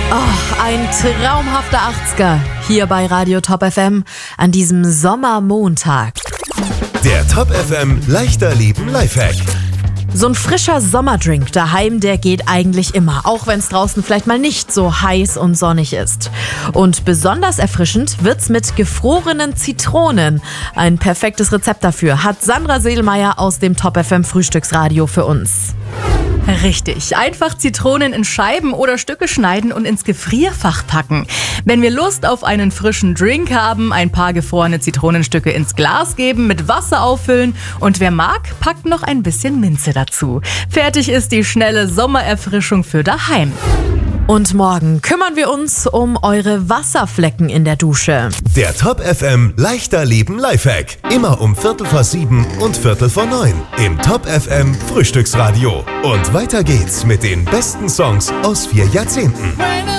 Ein traumhafter 80er hier bei Radio Top FM an diesem Sommermontag. Der Top FM leichter Leben Lifehack. So ein frischer Sommerdrink daheim, der geht eigentlich immer, auch wenn es draußen vielleicht mal nicht so heiß und sonnig ist. Und besonders erfrischend wird's mit gefrorenen Zitronen. Ein perfektes Rezept dafür hat Sandra Seelmeier aus dem Top FM Frühstücksradio für uns. Richtig, einfach Zitronen in Scheiben oder Stücke schneiden und ins Gefrierfach packen. Wenn wir Lust auf einen frischen Drink haben, ein paar gefrorene Zitronenstücke ins Glas geben, mit Wasser auffüllen und wer mag, packt noch ein bisschen Minze dazu. Fertig ist die schnelle Sommererfrischung für daheim. Und morgen kümmern wir uns um eure Wasserflecken in der Dusche. Der Top FM leichter Leben Lifehack. Immer um 7:15 und 8:45 im Top FM Frühstücksradio. Und weiter geht's mit den besten Songs aus 4 Jahrzehnten.